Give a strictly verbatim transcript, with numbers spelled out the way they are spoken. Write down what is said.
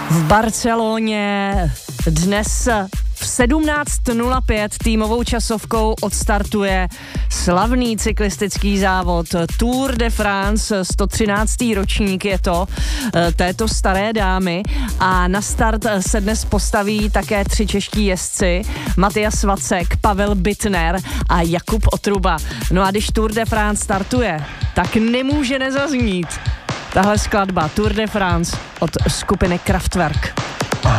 V Barceloně dnes v sedmnáct nula pět týmovou časovkou odstartuje slavný cyklistický závod Tour de France, sto třináctý ročník je to této staré dámy a na start se dnes postaví také tři čeští jezdci, Matyas Vacek, Pavel Bittner a Jakub Otruba. No a když Tour de France startuje, tak nemůže nezaznít tahle skladba Tour de France od skupiny Kraftwerk.